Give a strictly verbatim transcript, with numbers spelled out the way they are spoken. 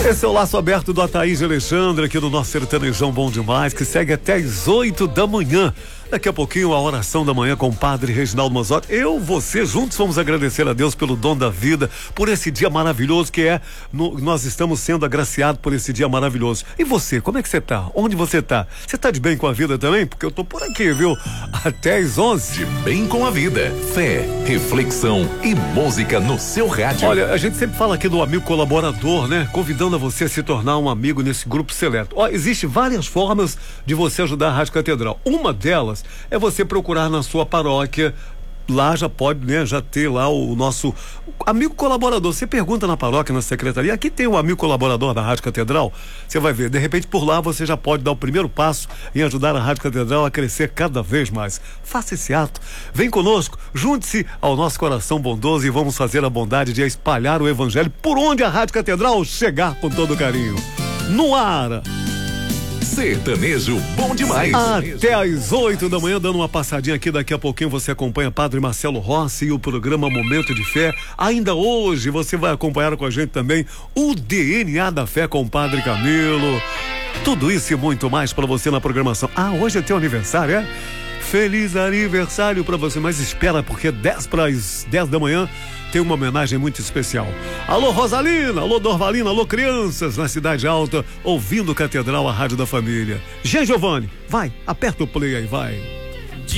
Esse é o Laço Aberto do Ataíde Alexandre, aqui do nosso Sertanejão Bom Demais, que segue até as oito da manhã. Daqui a pouquinho, a oração da manhã com o padre Reginaldo Manzotti. Eu, você, juntos vamos agradecer a Deus pelo dom da vida, por esse dia maravilhoso que é, no, nós estamos sendo agraciados por esse dia maravilhoso. E você, como é que você tá? Onde você tá? Você tá de bem com a vida também? Porque eu tô por aqui, viu? Até as onze. De bem com a vida. Fé, reflexão e música no seu rádio. Olha, a gente sempre fala aqui do amigo colaborador, né? Convidando a você a se tornar um amigo nesse grupo seleto. Ó, existe várias formas de você ajudar a Rádio Catedral. Uma delas é você procurar na sua paróquia. Lá já pode, né, já ter lá o nosso amigo colaborador. Você pergunta na paróquia, na secretaria, aqui tem um amigo colaborador da Rádio Catedral. Você vai ver, de repente por lá você já pode dar o primeiro passo em ajudar a Rádio Catedral a crescer cada vez mais. Faça esse ato, vem conosco, junte-se ao nosso coração bondoso e vamos fazer a bondade de espalhar o evangelho por onde a Rádio Catedral chegar com todo carinho. No ar, Sertanejo Bom Demais. Até às oito da manhã, dando uma passadinha aqui. Daqui a pouquinho você acompanha Padre Marcelo Rossi e o programa Momento de Fé. Ainda hoje você vai acompanhar com a gente também o D N A da Fé com o Padre Camilo. Tudo isso e muito mais para você na programação. Ah, hoje é teu aniversário, é? Feliz aniversário para você, mas espera, porque dez para as dez da manhã tem uma homenagem muito especial. Alô Rosalina, alô Dorvalina, alô crianças na Cidade Alta, ouvindo Catedral, a rádio da família. G. Giovanni, vai, aperta o play aí, vai.